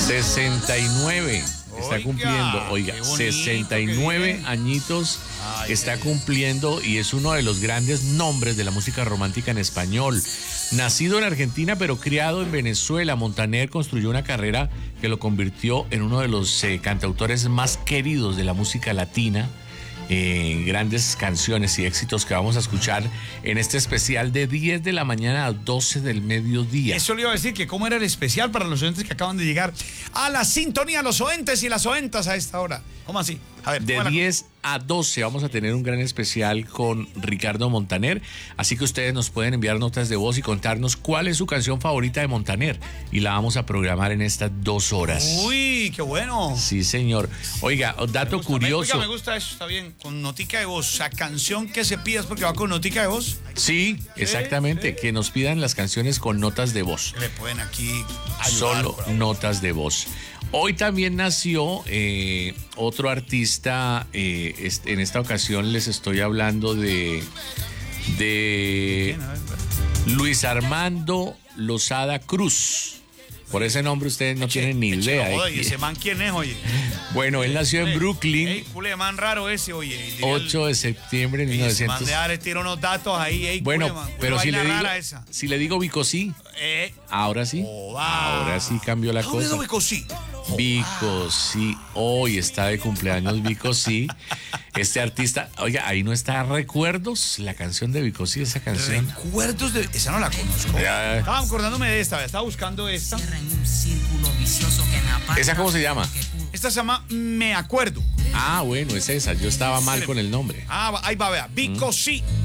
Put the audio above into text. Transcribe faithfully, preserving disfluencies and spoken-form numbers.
sesenta y nueve está cumpliendo, oiga, sesenta y nueve añitos Ay, está cumpliendo y es uno de los grandes nombres de la música romántica en español. Nacido en Argentina pero criado en Venezuela, Montaner construyó una carrera que lo convirtió en uno de los eh, cantautores más queridos de la música latina. Eh, grandes canciones y éxitos que vamos a escuchar en este especial de diez de la mañana a doce del mediodía. Eso le iba a decir, que cómo era el especial para los oyentes que acaban de llegar a la sintonía, los oentes y las oentas a esta hora. ¿Cómo así? A ver, de diez a doce vamos a tener un gran especial con Ricardo Montaner, así que ustedes nos pueden enviar notas de voz y contarnos cuál es su canción favorita de Montaner y la vamos a programar en estas dos horas. Uy, qué bueno. Sí, señor. Oiga, dato me gusta, curioso. Me, oiga, me gusta eso, está bien, con notica de voz. O sea, canción que se pida es porque va con notica de voz. Sí, exactamente, sí. que nos pidan las canciones con notas de voz. Le pueden aquí ayudar. Solo notas de voz. Hoy también nació eh, otro artista, eh, est- en esta ocasión les estoy hablando de, de Luis Armando Lozada Cruz. Por ese nombre ustedes no Eche, tienen ni eche, idea. no joda, ¿eh? ¿y ese man quién es, oye? Bueno, él nació en Brooklyn, Ey, cule man raro ese, oye. ocho de septiembre de mil novecientos. Man de Ares tira unos datos ahí, ey, Bueno, cule, man, pero una si le, vaina digo, rara esa. si le digo Vicosí, Eh, ahora sí, joda. ahora sí cambió la ¿Cómo cosa. digo Vicosí? Vicosí, hoy está de cumpleaños Vicosí. Este artista, oiga, ahí no está Recuerdos, la canción de Vicosí, esa canción. Recuerdos de... Esa no la conozco. Ya. Estaba acordándome de esta, estaba buscando esta. ¿Esa cómo se llama? Esta se llama Me Acuerdo. Ah, bueno, es esa. Yo estaba mal con el nombre. Ah, ahí va, vea. Vicosí.